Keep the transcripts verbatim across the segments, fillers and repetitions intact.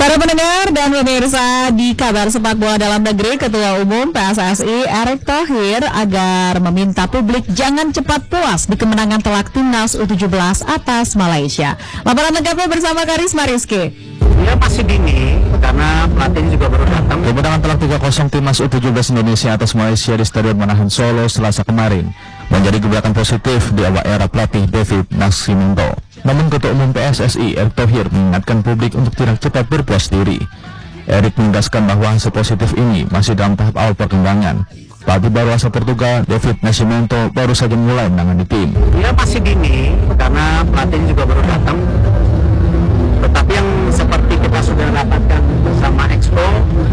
Para pendengar dan pemirsa di kabar sepak bola dalam negeri, Ketua Umum P S S I Erick Thohir agar meminta publik jangan cepat puas di kemenangan telak timnas U tujuh belas atas Malaysia. Laporan lengkapnya bersama Karisma Rizky. Ya masih dini karena pelatih juga baru datang. Kemenangan telak tiga kosong timnas U tujuh belas Indonesia atas Malaysia di Stadion Manahan Solo Selasa kemarin menjadi gebrakan positif di awal era pelatih David Nascimento. Namun Ketua Umum P S S I Erick Thohir mengingatkan publik untuk tidak cepat berpuas diri. Erick menegaskan bahwa hasil positif ini masih dalam tahap awal perkembangan. Pelatih baru asal Portugal David Nascimento baru saja mulai menangani tim. Ya masih dini karena pelatih juga baru datang. Tetapi yang seperti kita sudah dapatkan bersama Expo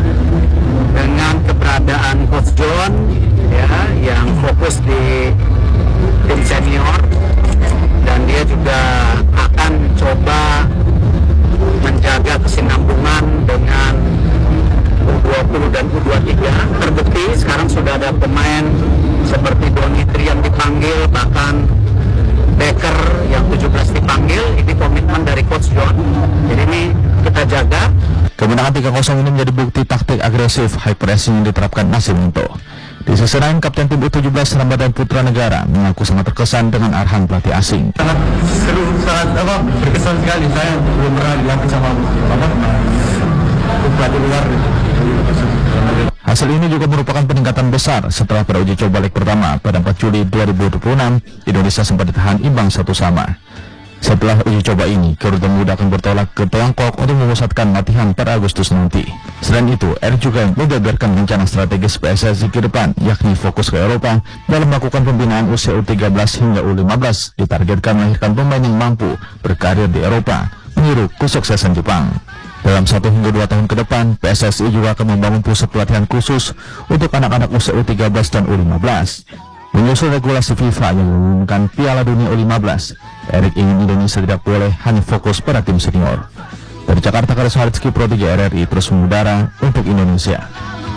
dengan keberadaan Coach John ya yang fokus di tim senior, dan dia juga akan coba menjaga kesinambungan dengan U dua puluh dan U dua puluh tiga. Terbukti sekarang sudah ada pemain seperti Donitri yang dipanggil, bahkan Becker yang tujuh belas dipanggil. Ini komitmen dari Coach John, jadi ini kita jaga. Kemenangan tiga kosong ini menjadi bukti taktik agresif high pressing yang diterapkan Nascimento. Di sisi lain, Kapten tim U tujuh belas Ramadan Putra Negara mengaku sangat terkesan dengan arahan pelatih asing. Sangat seru, sangat apa, berkesan sekali. Saya belum pernah dilatih sama apa, pelatih luar. Hasil ini juga merupakan peningkatan besar setelah pada uji coba leg pertama pada empat Juli dua ribu dua puluh enam, Indonesia sempat ditahan imbang satu sama. Setelah uji coba ini, Garuda Muda akan bertolak ke Tiongkok untuk memusatkan latihan pada Agustus nanti. Selain itu, Erick juga membeberkan rencana strategis P S S I ke depan, yakni fokus ke Eropa dalam melakukan pembinaan usia U tiga belas hingga U lima belas, ditargetkan melahirkan pemain yang mampu berkarir di Eropa, meniru kesuksesan Jepang. Dalam satu hingga dua tahun ke depan, P S S I juga akan membangun pusat pelatihan khusus untuk anak-anak usia U tiga belas dan U lima belas. Menyusul regulasi FIFA yang mengumumkan Piala Dunia U lima belas, Erick ingin Indonesia tidak boleh hanya fokus pada tim senior. Dari Jakarta, Karisma Rizky, Pro tiga R R I, terus mengudara untuk Indonesia.